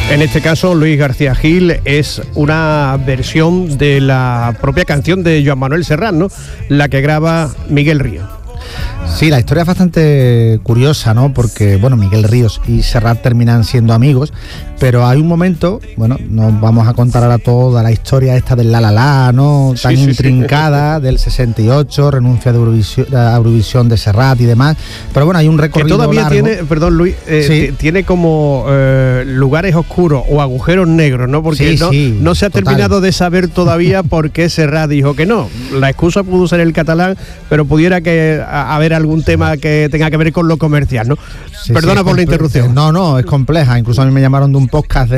En este caso, Luis García Gil es una versión de la propia canción de Joan Manuel Serrat, ¿no? La que graba Miguel Ríos. Sí, la historia es bastante curiosa, ¿no? Porque, bueno, Miguel Ríos y Serrat terminan siendo amigos, pero hay un momento, bueno, nos vamos a contar ahora toda la historia esta del La La La, ¿no? Tan intrincada, del 68, renuncia a Eurovisión de Serrat y demás, pero bueno, hay un recorrido que todavía largo. Tiene, perdón Luis, tiene como lugares oscuros o agujeros negros, ¿no? Porque no se ha terminado de saber todavía por qué Serrat dijo que no. La excusa pudo ser el catalán, pero pudiera que haber algún tema que tenga que ver con lo comercial, ¿no? Perdona por la interrupción. No, es compleja. Incluso a mí me llamaron de un podcast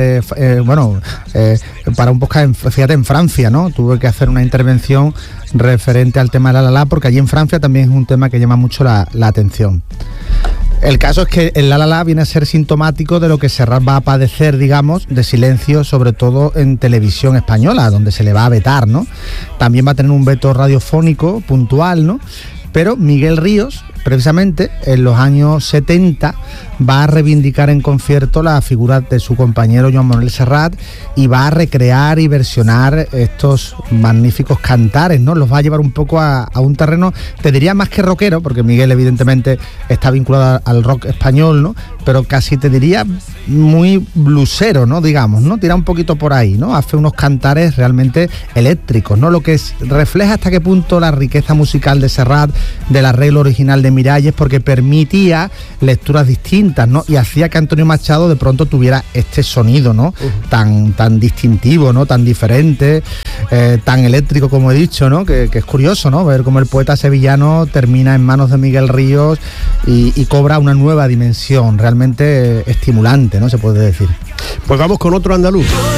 para un podcast, fíjate, en Francia, ¿no? Tuve que hacer una intervención referente al tema de La La La, porque allí en Francia también es un tema que llama mucho la atención. El caso es que el La La La viene a ser sintomático de lo que Serrat va a padecer, digamos, de silencio, sobre todo en televisión española, donde se le va a vetar, ¿no? También va a tener un veto radiofónico puntual, ¿no? Pero Miguel Ríos, precisamente, en los años 70, va a reivindicar en concierto la figura de su compañero Joan Manuel Serrat y va a recrear y versionar estos magníficos cantares, ¿no? Los va a llevar un poco a un terreno, te diría más que rockero, porque Miguel evidentemente está vinculado al rock español, ¿no? Pero casi te diría muy blusero, ¿no? Digamos, ¿no? Tira un poquito por ahí, ¿no? Hace unos cantares realmente eléctricos, ¿no? Lo que refleja hasta qué punto la riqueza musical de Serrat, del arreglo original de Miralles, porque permitía lecturas distintas, ¿no? Y hacía que Antonio Machado de pronto tuviera este sonido, ¿no? Tan distintivo, ¿no? Tan diferente, tan eléctrico, como he dicho, ¿no? Que es curioso, ¿no? Ver cómo el poeta sevillano termina en manos de Miguel Ríos y cobra una nueva dimensión realmente estimulante, ¿no? Se puede decir. Pues vamos con otro andaluz.